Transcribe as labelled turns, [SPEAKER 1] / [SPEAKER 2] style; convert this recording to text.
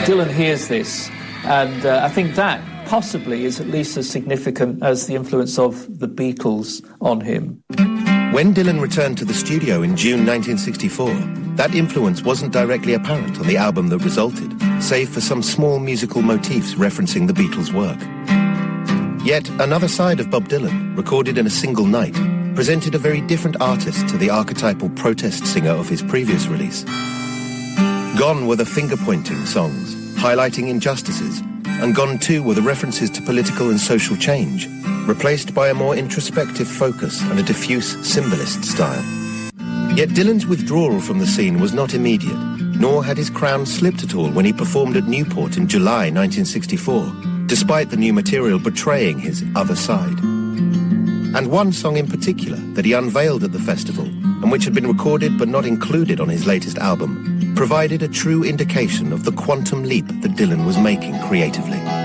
[SPEAKER 1] Dylan hears this, and I think that possibly is at least as significant as the influence of the Beatles on him.
[SPEAKER 2] When Dylan returned to the studio in June 1964, that influence wasn't directly apparent on the album that resulted, save for some small musical motifs referencing the Beatles' work. Yet another side of Bob Dylan, recorded in a single night, presented a very different artist to the archetypal protest singer of his previous release. Gone were the finger-pointing songs, highlighting injustices, and gone too were the references to political and social change, replaced by a more introspective focus and a diffuse symbolist style. Yet Dylan's withdrawal from the scene was not immediate, nor had his crown slipped at all when he performed at Newport in July 1964, despite the new material betraying his other side. And one song in particular that he unveiled at the festival, and which had been recorded but not included on his latest album, provided a true indication of the quantum leap that Dylan was making creatively.